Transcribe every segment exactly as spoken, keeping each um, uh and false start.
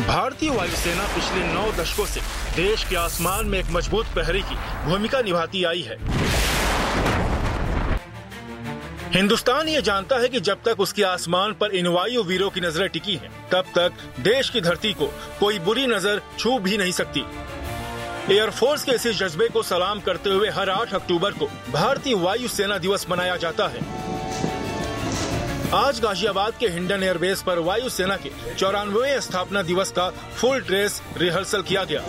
भारतीय वायुसेना पिछले नौ दशकों से देश के आसमान में एक मजबूत प्रहरी की भूमिका निभाती आई है। हिंदुस्तान ये जानता है कि जब तक उसके आसमान पर इन वायु वीरों की नजरें टिकी हैं, तब तक देश की धरती को कोई बुरी नजर छू भी नहीं सकती। एयरफोर्स के इसी जज्बे को सलाम करते हुए हर आठ अक्टूबर को भारतीय वायु सेना दिवस मनाया जाता है। आज गाजियाबाद के हिंडन एयरबेस पर वायु सेना के चौरानवें स्थापना दिवस का फुल ड्रेस रिहर्सल किया गया।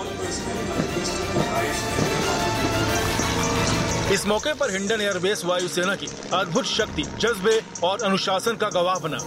इस मौके पर हिंडन एयरबेस वायुसेना की अद्भुत शक्ति, जज्बे और अनुशासन का गवाह बना।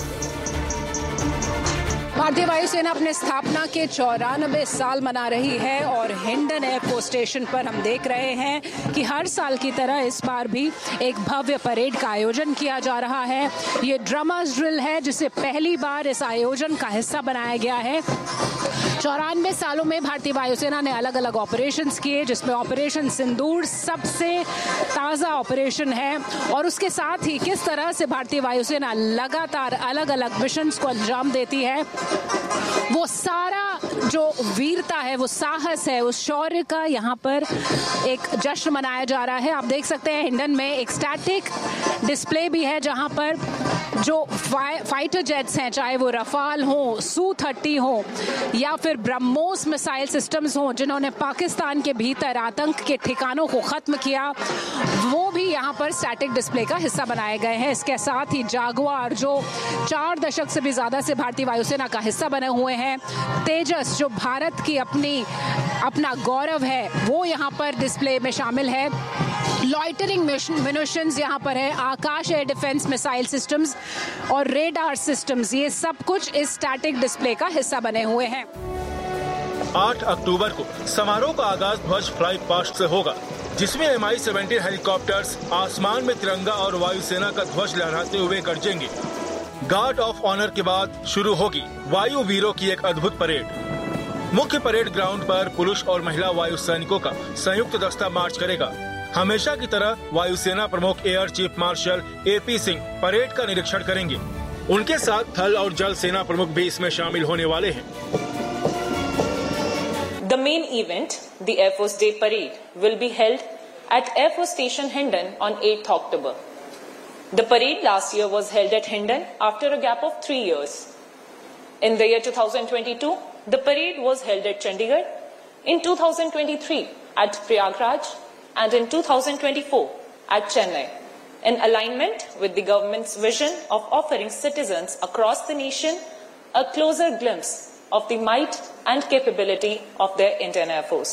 भारतीय वायुसेना अपने स्थापना के चौरानबे साल मना रही है और हिंडन एयरफोर्स स्टेशन पर हम देख रहे हैं कि हर साल की तरह इस बार भी एक भव्य परेड का आयोजन किया जा रहा है। ये ड्रमर्स ड्रिल है जिसे पहली बार इस आयोजन का हिस्सा बनाया गया है। चौरानवे सालों में भारतीय वायुसेना ने अलग अलग ऑपरेशंस किए, जिसमें ऑपरेशन सिंदूर सबसे ताज़ा ऑपरेशन है और उसके साथ ही किस तरह से भारतीय वायुसेना लगातार अलग अलग मिशंस को अंजाम देती है, वो सारा जो वीरता है, वो साहस है, उस शौर्य का यहाँ पर एक जश्न मनाया जा रहा है। आप देख सकते हैं हिंडन में एक स्टैटिक डिस्प्ले भी है जहाँ पर जो फाइटर जेट्स हैं, चाहे वो रफाल हो, सू थर्टी हो या फिर ब्रह्मोस मिसाइल सिस्टम्स हो, जिन्होंने पाकिस्तान के भीतर आतंक के ठिकानों को खत्म किया, वो भी यहाँ पर स्टैटिक डिस्प्ले का हिस्सा बनाए गए हैं। इसके साथ ही जागवार जो चार दशक से भी ज्यादा से भारतीय वायुसेना का हिस्सा बने हुए हैं, तेजस जो भारत की अपनी अपना गौरव है, वो यहाँ पर डिस्प्ले में शामिल है। लॉइटरिंग म्यूनिशंस यहाँ पर है, आकाश एयर डिफेंस मिसाइल सिस्टम्स और रेडार सिस्टम्स, ये सब कुछ इस स्टैटिक डिस्प्ले का हिस्सा बने हुए हैं। आठ अक्टूबर को समारोह का आगाज ध्वज फ्लाई पास्ट से होगा, जिसमें एम आई सेवेंटीन हेलीकॉप्टर्स आसमान में तिरंगा और वायुसेना का ध्वज लहराते हुए गरजेंगे। गार्ड ऑफ ऑनर के बाद शुरू होगी वायु वीरों की एक अद्भुत परेड। मुख्य परेड ग्राउंड पर पुरुष और महिला वायु सैनिकों का संयुक्त दस्ता मार्च करेगा। हमेशा की तरह वायुसेना प्रमुख air chief marshal A P Singh parade का निरीक्षण करेंगे। उनके साथ थल और जल सेना प्रमुख भी इसमें शामिल होने वाले हैं। The main event, the Air Force Day Parade, will be held at Air Force Station Hindon on eighth October. The parade last year was held at Hindon after a gap of three years. In the year two thousand twenty-two, the parade was held at Chandigarh, in two thousand twenty-three at Prayagraj, and in two thousand twenty-four at Chennai, in alignment with the government's vision of offering citizens across the nation a closer glimpse of the might and capability of their Indian Air Force.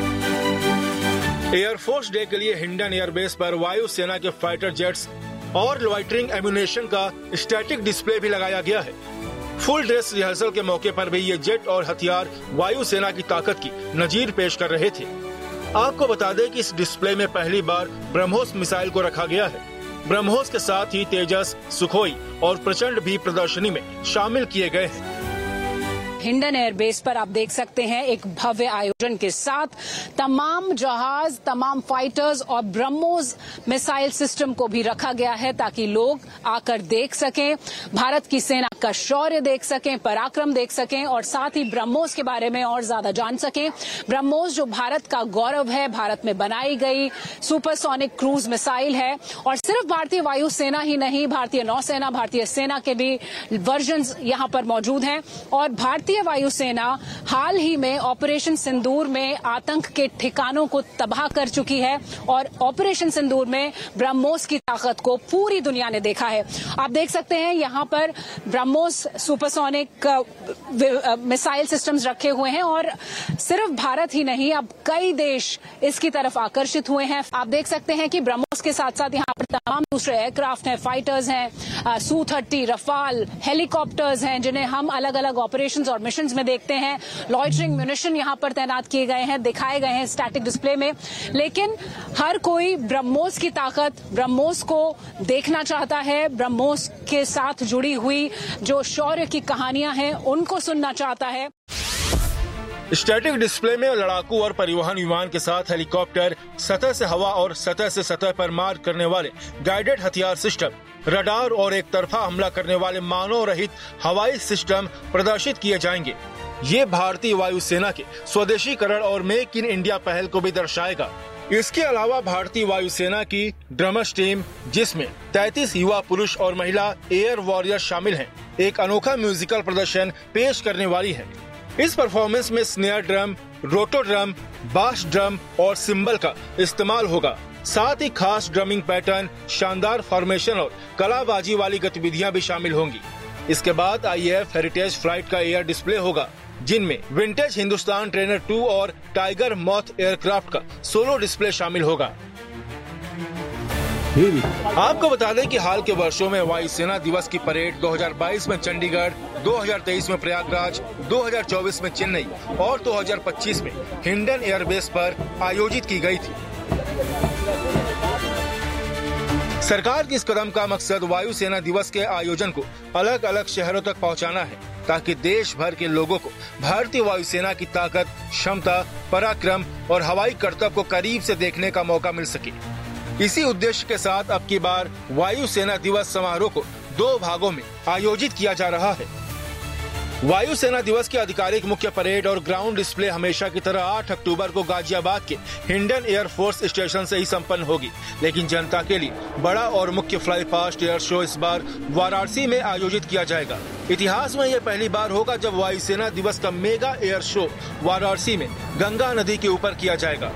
Air force day के लिए Hindon airbase पर वायु सेना के fighter jets और loitering ammunition का static display भी लगाया गया है। फुल ड्रेस रिहर्सल के मौके पर भी ये जेट और हथियार वायु सेना की ताकत की नजीर पेश कर रहे थे। आपको बता दें कि इस डिस्प्ले में पहली बार ब्रह्मोस मिसाइल को रखा गया है। ब्रह्मोस के साथ ही तेजस, सुखोई और प्रचंड भी प्रदर्शनी में शामिल किए गए हैं। हिंडन एयरबेस पर आप देख सकते हैं एक भव्य आयोजन के साथ तमाम जहाज, तमाम फाइटर्स और ब्रह्मोस मिसाइल सिस्टम को भी रखा गया है ताकि लोग आकर देख सकें, भारत की सेना का शौर्य देख सकें, पराक्रम देख सकें और साथ ही ब्रह्मोस के बारे में और ज्यादा जान सकें। ब्रह्मोस जो भारत का गौरव है, भारत में बनाई गई सुपरसोनिक क्रूज मिसाइल है और सिर्फ भारतीय वायुसेना ही नहीं, भारतीय नौसेना, भारतीय सेना के भी वर्जन्स यहां पर मौजूद हैं और भारतीय वायुसेना हाल ही में ऑपरेशन सिंदूर में आतंक के ठिकानों को तबाह कर चुकी है और ऑपरेशन सिंदूर में ब्रह्मोस की ताकत को पूरी दुनिया ने देखा है। आप देख सकते हैं यहां पर ब्रह्मोस सुपरसोनिक मिसाइल सिस्टम्स रखे हुए हैं और सिर्फ भारत ही नहीं, अब कई देश इसकी तरफ आकर्षित हुए हैं। आप देख सकते हैं कि ब्रह्मोस के साथ साथ यहां पर तमाम दूसरे एयरक्राफ्ट हैं, फाइटर्स हैं, सू थर्टी, रफाल, हेलीकॉप्टर्स हैं, जिन्हें हम अलग अलग ऑपरेशंस और मिशंस में देखते हैं। लॉइटरिंग म्यूनिशन यहां पर तैनात किए गए हैं, दिखाए गए हैं स्टैटिक डिस्प्ले में। लेकिन हर कोई ब्रह्मोस की ताकत, ब्रह्मोस को देखना चाहता है, ब्रह्मोस के साथ जुड़ी हुई जो शौर्य की कहानियां हैं उनको सुनना चाहता है। स्टैटिक डिस्प्ले में लड़ाकू और परिवहन विमान के साथ हेलीकॉप्टर, सतह से हवा और सतह से सतह पर मार करने वाले गाइडेड हथियार सिस्टम, रडार और एक तरफा हमला करने वाले मानव रहित हवाई सिस्टम प्रदर्शित किए जाएंगे। ये भारतीय वायुसेना के स्वदेशीकरण और मेक इन इंडिया पहल को भी दर्शाएगा। इसके अलावा भारतीय वायुसेना की ड्रमर्स टीम, जिसमें तैंतीस युवा पुरुष और महिला एयर वॉरियर शामिल हैं, एक अनोखा म्यूजिकल प्रदर्शन पेश करने वाली है। इस परफॉर्मेंस में स्नेयर ड्रम, रोटो ड्रम, बास ड्रम और सिंबल का इस्तेमाल होगा। साथ ही खास ड्रमिंग पैटर्न, शानदार फॉर्मेशन और कलाबाजी वाली गतिविधियां भी शामिल होंगी। इसके बाद आई ए एफ हेरिटेज फ्लाइट का एयर डिस्प्ले होगा, जिनमें विंटेज हिंदुस्तान ट्रेनर टू और टाइगर मॉथ एयरक्राफ्ट का सोलो डिस्प्ले शामिल होगा। आपको बता दें कि हाल के वर्षों में वायुसेना दिवस की परेड दो हज़ार बाईस में चंडीगढ़, दो हज़ार तेईस में प्रयागराज, दो हज़ार चौबीस में चेन्नई और दो हज़ार पच्चीस में हिंडन एयरबेस पर आयोजित की गई थी। सरकार के इस कदम का मकसद वायुसेना दिवस के आयोजन को अलग अलग शहरों तक पहुंचाना है, ताकि देश भर के लोगों को भारतीय वायुसेना की ताकत, क्षमता, पराक्रम और हवाई करतब को करीब से देखने का मौका मिल सके। इसी उद्देश्य के साथ अब की बार वायुसेना दिवस समारोह को दो भागों में आयोजित किया जा रहा है। वायुसेना दिवस की आधिकारिक मुख्य परेड और ग्राउंड डिस्प्ले हमेशा की तरह आठ अक्टूबर को गाजियाबाद के हिंडन एयरफोर्स स्टेशन से ही संपन्न होगी, लेकिन जनता के लिए बड़ा और मुख्य फ्लाई पास्ट एयर शो इस बार वाराणसी में आयोजित किया जाएगा। इतिहास में यह पहली बार होगा जब वायुसेना दिवस का मेगा एयर शो वाराणसी में गंगा नदी के ऊपर किया जाएगा।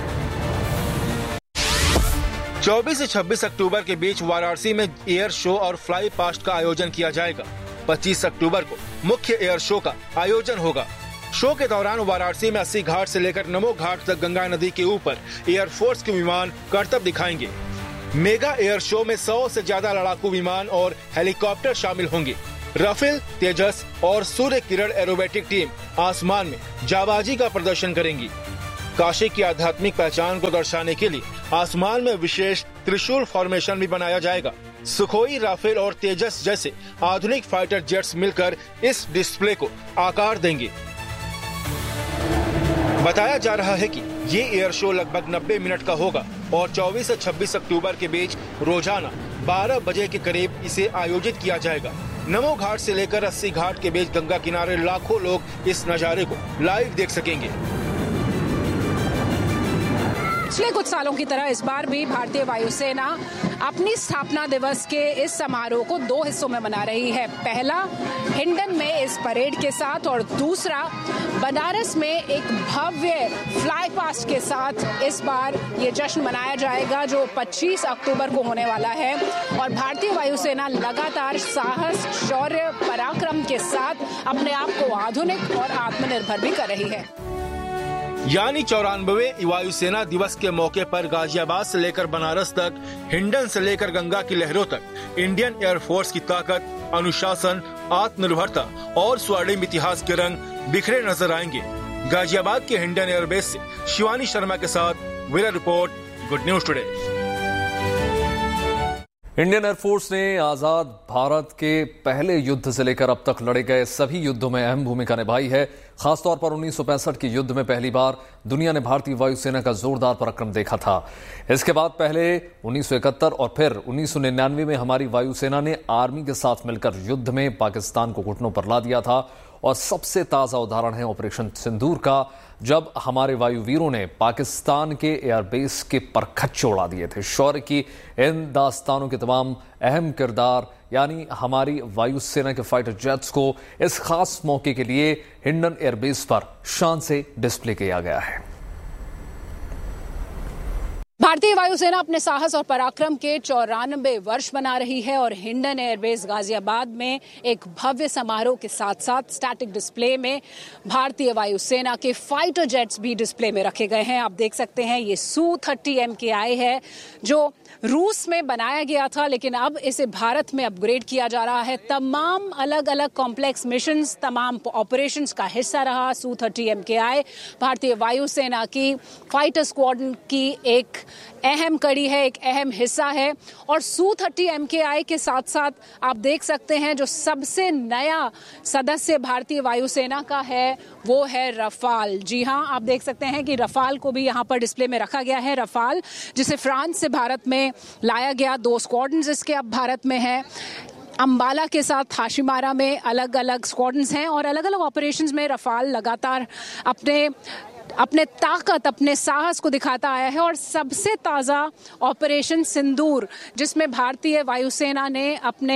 चौबीस से छब्बीस अक्टूबर के बीच वाराणसी में एयर शो और फ्लाई पास्ट का आयोजन किया जाएगा। पच्चीस अक्टूबर को मुख्य एयर शो का आयोजन होगा। शो के दौरान वाराणसी में अस्सी घाट से लेकर नमो घाट तक गंगा नदी के ऊपर एयरफोर्स के विमान करतब दिखाएंगे। मेगा एयर शो में सौ से ज्यादा लड़ाकू विमान और हेलीकॉप्टर शामिल होंगे। राफेल, तेजस और सूर्य किरण एरोबेटिक टीम आसमान में जाबाजी का प्रदर्शन करेंगी। काशी की आध्यात्मिक पहचान को दर्शाने के लिए आसमान में विशेष त्रिशूल फॉर्मेशन भी बनाया जाएगा। सुखोई, राफेल और तेजस जैसे आधुनिक फाइटर जेट्स मिलकर इस डिस्प्ले को आकार देंगे। बताया जा रहा है कि ये एयर शो लगभग नब्बे मिनट का होगा और चौबीस से छब्बीस अक्टूबर के बीच रोजाना बारह बजे के करीब इसे आयोजित किया जाएगा। नमो घाट से लेकर अस्सी घाट के बीच गंगा किनारे लाखों लोग इस नजारे को लाइव देख सकेंगे। पिछले कुछ सालों की तरह इस बार भी भारतीय वायुसेना अपनी स्थापना दिवस के इस समारोह को दो हिस्सों में मना रही है। पहला हिंडन में इस परेड के साथ और दूसरा बनारस में एक भव्य फ्लाई पास्ट के साथ इस बार ये जश्न मनाया जाएगा, जो पच्चीस अक्टूबर को होने वाला है। और भारतीय वायुसेना लगातार साहस, शौर्य, पराक्रम के साथ अपने आप को आधुनिक और आत्मनिर्भर भी कर रही है। यानी चौरानवे वायुसेना दिवस के मौके पर गाजियाबाद से लेकर बनारस तक, हिंडन से लेकर गंगा की लहरों तक इंडियन एयरफोर्स की ताकत, अनुशासन, आत्मनिर्भरता और स्वर्णिम इतिहास के रंग बिखरे नजर आएंगे। गाजियाबाद के हिंडन एयरबेस से शिवानी शर्मा के साथ bureau report, good news today. Indian air force ने आजाद भारत के पहले युद्ध से लेकर अब तक लड़े गए सभी युद्धों में अहम भूमिका निभाई है। खासतौर पर उन्नीस सौ पैंसठ के युद्ध में पहली बार दुनिया ने भारतीय वायुसेना का जोरदार पराक्रम देखा था। इसके बाद पहले उन्नीस सौ इकहत्तर और फिर उन्नीस सौ निन्यानवे में हमारी वायुसेना ने आर्मी के साथ मिलकर युद्ध में पाकिस्तान को घुटनों पर ला दिया था। और सबसे ताजा उदाहरण है ऑपरेशन सिंदूर का, जब हमारे वायुवीरों ने पाकिस्तान के एयरबेस के परखच्चे उड़ा दिए थे। शौर्य की इन दास्तानों के तमाम अहम किरदार यानी हमारी वायुसेना के फाइटर जेट्स को इस खास मौके के लिए हिंडन एयरबेस पर शान से डिस्प्ले किया गया है। भारतीय वायुसेना अपने साहस और पराक्रम के चौरानबे वर्ष मना रही है और हिंडन एयरबेस गाजियाबाद में एक भव्य समारोह के साथ साथ स्टैटिक डिस्प्ले में भारतीय वायुसेना के फाइटर जेट्स भी डिस्प्ले में रखे गए हैं। आप देख सकते हैं ये सू थर्टी एम के आई है, जो रूस में बनाया गया था, लेकिन अब इसे भारत में अपग्रेड किया जा रहा है। तमाम अलग अलग कॉम्प्लेक्स मिशंस, तमाम ऑपरेशंस का हिस्सा रहा सू थर्टी एम के आई। भारतीय वायुसेना की फाइटर स्क्वाड्रन की एक अहम कड़ी है, एक अहम हिस्सा है। और सू थर्टी एम के आई के साथ साथ आप देख सकते हैं जो सबसे नया सदस्य भारतीय वायुसेना का है वो है रफाल। जी हां, आप देख सकते हैं कि रफाल को भी यहां पर डिस्प्ले में रखा गया है। रफाल जिसे फ्रांस से भारत में लाया गया, दो स्क्वाड्रन इसके अब भारत में है। अंबाला के साथ हाशिमारा में अलग अलग स्क्वाड्रन्स हैं और अलग अलग ऑपरेशंस में रफाल लगातार अपने अपने ताकत अपने साहस को दिखाता आया है। और सबसे ताज़ा ऑपरेशन सिंदूर, जिसमें भारतीय वायुसेना ने अपने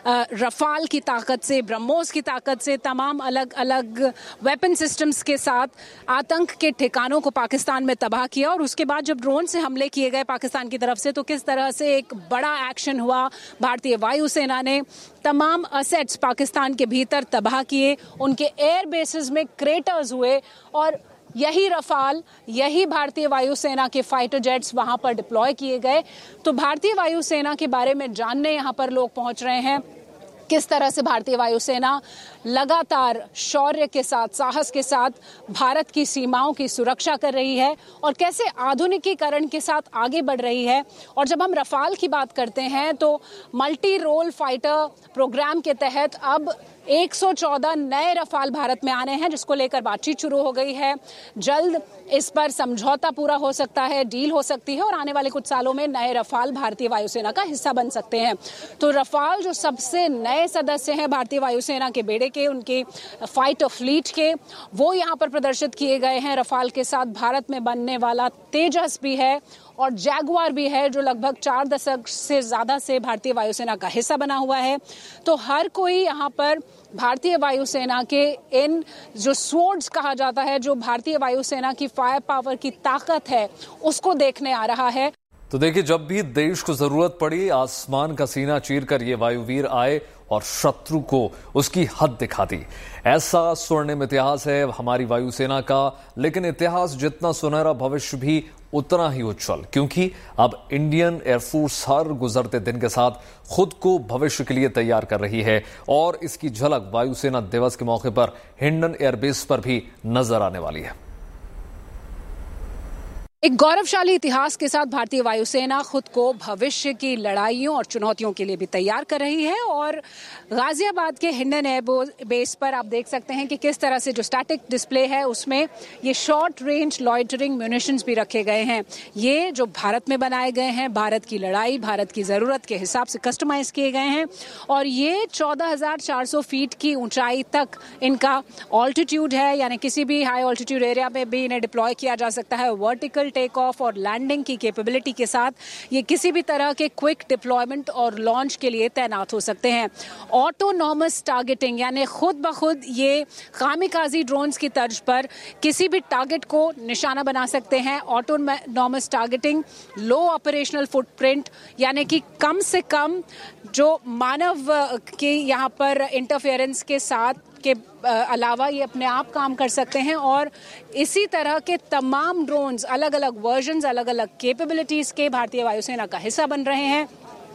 रफाल की ताकत से, ब्रह्मोस की ताकत से, तमाम अलग अलग वेपन सिस्टम्स के साथ आतंक के ठिकानों को पाकिस्तान में तबाह किया। और उसके बाद जब ड्रोन से हमले किए गए पाकिस्तान की तरफ से, तो किस तरह से एक बड़ा एक्शन हुआ। भारतीय वायुसेना ने तमाम असेट्स पाकिस्तान के भीतर तबाह किए, उनके एयर बेसिस में क्रेटर्स हुए और यही रफाल, यही भारतीय वायुसेना के फाइटर जेट्स वहां पर डिप्लॉय किए गए। तो भारतीय वायुसेना के बारे में जानने यहां पर लोग पहुंच रहे हैं, किस तरह से भारतीय वायुसेना लगातार शौर्य के साथ, साहस के साथ भारत की सीमाओं की सुरक्षा कर रही है और कैसे आधुनिकीकरण के साथ आगे बढ़ रही है। और जब हम रफाल की बात करते हैं तो मल्टी रोल फाइटर प्रोग्राम के तहत अब एक सौ चौदह नए रफाल भारत में आने हैं, जिसको लेकर बातचीत शुरू हो गई है। जल्द इस पर समझौता पूरा हो सकता है, डील हो सकती है और आने वाले कुछ सालों में नए रफाल भारतीय वायुसेना का हिस्सा बन सकते हैं। तो रफाल जो सबसे नए सदस्य हैं भारतीय वायुसेना के बेड़े के, उनके फाइटर फ्लीट के, वो यहाँ पर प्रदर्शित किए गए हैं। रफाल के साथ भारत में बनने वाला तेजस भी है और जैगुआर भी है, जो लगभग चार दशक से ज्यादा से भारतीय वायुसेना का हिस्सा बना हुआ है। तो हर कोई यहाँ पर भारतीय वायुसेना के इन जो स्वॉर्ड्स कहा जाता है, जो भारतीय वायुसेना की फायर पावर की ताकत है, उसको देखने आ रहा है। तो देखिए, जब भी देश को जरूरत पड़ी, आसमान का सीना चीरकर ये वायुवीर आए और शत्रु को उसकी हद दिखा दी। ऐसा स्वर्णिम इतिहास है हमारी वायुसेना का, लेकिन इतिहास जितना सुनहरा, भविष्य भी उतना ही उज्जवल, क्योंकि अब इंडियन एयरफोर्स हर गुजरते दिन के साथ खुद को भविष्य के लिए तैयार कर रही है। और इसकी झलक वायुसेना दिवस के मौके पर हिंडन एयरबेस पर भी नजर आने वाली है। एक गौरवशाली इतिहास के साथ भारतीय वायुसेना खुद को भविष्य की लड़ाइयों और चुनौतियों के लिए भी तैयार कर रही है। और गाजियाबाद के हिंडन एयर बेस पर आप देख सकते हैं कि किस तरह से जो स्टैटिक डिस्प्ले है, उसमें ये शॉर्ट रेंज लॉइटरिंग म्यूनिशंस भी रखे गए हैं। ये जो भारत में बनाए गए हैं, भारत की लड़ाई, भारत की ज़रूरत के हिसाब से कस्टमाइज किए गए हैं। और ये चौदह हज़ार चार सौ फीट की ऊंचाई तक इनका ऑल्टीट्यूड है, यानी किसी भी हाई ऑल्टीट्यूड एरिया में भी इन्हें डिप्लॉय किया जा सकता है। वर्टिकल टेक ऑफ और लैंडिंग की कैपेबिलिटी के साथ ये किसी भी तरह के क्विक डिप्लॉयमेंट और लॉन्च के लिए तैनात हो सकते हैं। ऑटोनॉमस टारगेटिंग, यानी खुद ब खुद ये कामिकाजी ड्रोन्स की तर्ज पर किसी भी टारगेट को निशाना बना सकते हैं। ऑटोनॉमस टारगेटिंग, लो ऑपरेशनल फुटप्रिंट, यानी कि कम से कम जो मानव के यहाँ पर इंटरफेरेंस के साथ के अलावा ये अपने आप काम कर सकते हैं। और इसी तरह के तमाम ड्रोन्स, अलग अलग वर्जन्स, अलग अलग कैपेबिलिटीज के भारतीय वायुसेना का हिस्सा बन रहे हैं।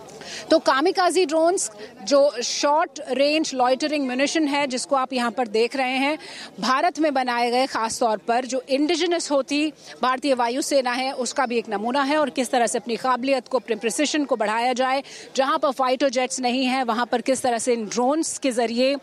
तो कामिकाजी ड्रोन्स जो शॉर्ट रेंज लॉइटरिंग म्यूनिशन है, जिसको आप यहाँ पर देख रहे हैं, भारत में बनाए गए, खास तौर पर जो इंडिजिनस होती भारतीय वायुसेना है, उसका भी एक नमूना है। और किस तरह से अपनी काबिलियत को, अपने प्रिसिशन को बढ़ाया जाए, जहाँ पर फाइटर जेट्स नहीं है वहाँ पर किस तरह से इन ड्रोन्स के जरिए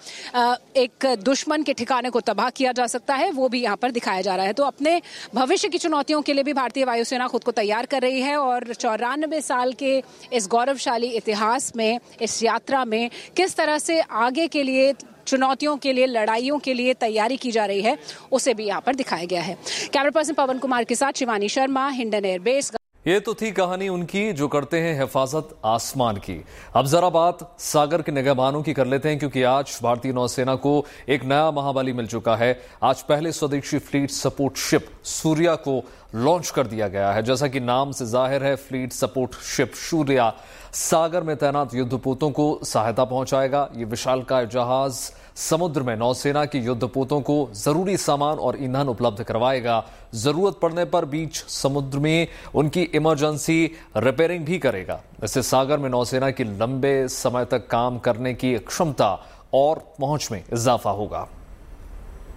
एक दुश्मन के ठिकाने को तबाह किया जा सकता है, वो भी यहाँ पर दिखाया जा रहा है। तो अपने भविष्य की चुनौतियों के लिए भी भारतीय वायुसेना खुद को तैयार कर रही है। और चौरानबे साल के इस गौरवशाली इतिहास में, इस यात्रा में किस तरह से आगे के लिए, चुनौतियों के लिए, लड़ाइयों के लिए तैयारी की जा रही है, उसे भी यहाँ पर दिखाया गया है। कैमरा पर्सन पवन कुमार के साथ शिवानी शर्मा, हिंडन एयरबेस। ये तो थी कहानी उनकी जो करते हैं हिफाजत आसमान की। अब जरा बात सागर के निगहबानों की कर लेते हैं, क्योंकि आज भारतीय नौसेना को एक नया महाबली मिल चुका है। आज पहले स्वदेशी फ्लीट सपोर्ट शिप सूर्या को लॉन्च कर दिया गया है। जैसा कि नाम से जाहिर है, फ्लीट सपोर्ट शिप सूर्या सागर में तैनात युद्धपोतों को सहायता पहुंचाएगा। ये विशालकाय जहाज समुद्र में नौसेना की युद्धपोतों को जरूरी सामान और ईंधन उपलब्ध करवाएगा। जरूरत पड़ने पर बीच समुद्र में उनकी इमरजेंसी रिपेयरिंग भी करेगा। इससे सागर में नौसेना की लंबे समय तक काम करने की क्षमता और पहुंच में इजाफा होगा।